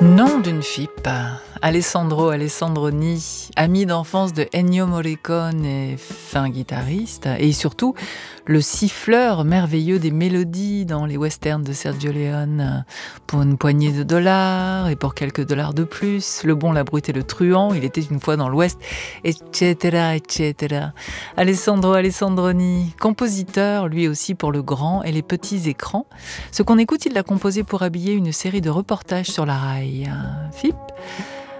Nom d'une FIP, Alessandro Alessandroni, ami d'enfance de Ennio Morricone et fin guitariste, et surtout le siffleur merveilleux des mélodies dans les westerns de Sergio Leone. Pour une poignée de dollars et pour quelques dollars de plus, le bon, la brute et le truand, il était une fois dans l'Ouest, etc., etc. Alessandro Alessandroni, compositeur lui aussi pour le grand et les petits écrans. Ce qu'on écoute, il l'a composé pour habiller une série de reportages sur la rail. FIP,